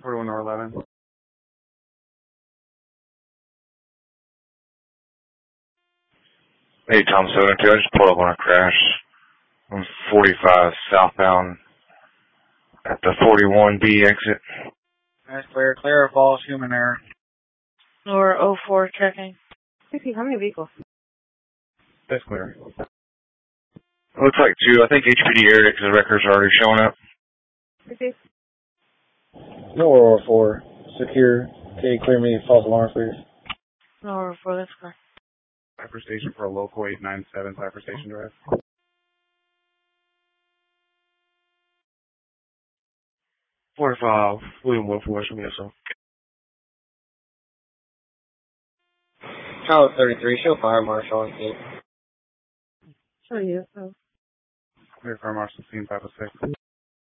41 or 11. Hey, Tom Soda, I just pulled up on a crash on 45 southbound at the 41B exit. That's clear. Clear of false human error. Or 04 checking. How many vehicles? That's clear. Looks like 2. I think HPD aired it because the records are already showing up. No 04. Secure. Can you clear me false alarm, please? No 04, that's correct. Cypher Station for a local 897 Cypher Station Drive. William Wilford, Western Minnesota. Charlotte 33, show fire marshal on scene. Show you. So. Clear fire marshal scene 506.